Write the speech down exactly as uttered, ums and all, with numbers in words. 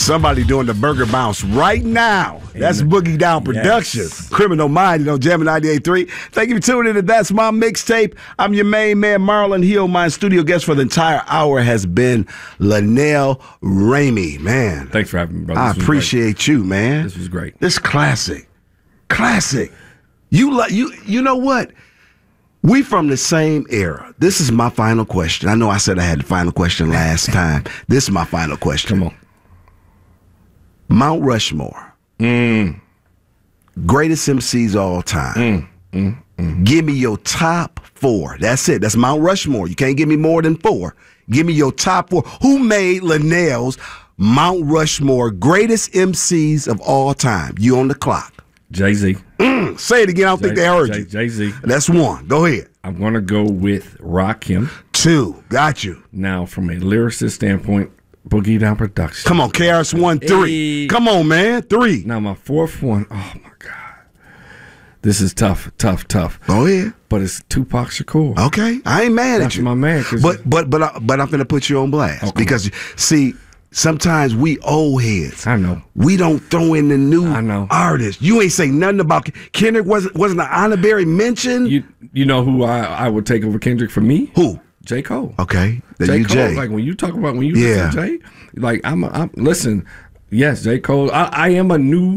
Somebody doing the burger bounce right now. That's Amen. Boogie Down Productions. Yes. Criminal Minded on Jam ninety-eight point three. Thank you for tuning in to That's My Mixtape. I'm your main man, Marlon Hill. My studio guest for the entire hour has been Linnell Ramey. Man. Thanks for having me, brother. I This was appreciate great. you, man. This was great. This classic. Classic. You like you you know what? We from the same era. This is my final question. I know I said I had the final question last time. This is my final question. Come on. Mount Rushmore. Mm. Greatest M Cs of all time. Mm. Mm. Mm. Give me your top four. That's it. That's Mount Rushmore. You can't give me more than four. Give me your top four. Who made Linnell's Mount Rushmore greatest M Cs of all time? You on the clock. Jay-Z. Mm, say it again. I don't Jay- think they heard Jay- you. Jay-Z. That's one. Go ahead. I'm going to go with Rakim. Two. Got you. Now, from a lyricist standpoint, Boogie Down Productions. Come on, K R S One, three. Hey. Come on, man. Three. Now, my fourth one, oh, my God. This is tough, tough, tough. Go ahead. But it's Tupac Shakur. Okay. I ain't mad That's at you. my man. 'cause- But but but I, but I'm gonna put you on blast Oh, come because see, sometimes we old heads. I know. We don't throw in the new I know. artists. You ain't say nothing about Kendrick. Wasn't wasn't an honorary mention. You you know who I, I would take over Kendrick for me? Who? J. Cole. Okay. The J. you Cole. Jay. Like when you talk about when you Yeah. listen to Jay, like I'm, a, I'm listen. Yes, J. Cole. I, I am a new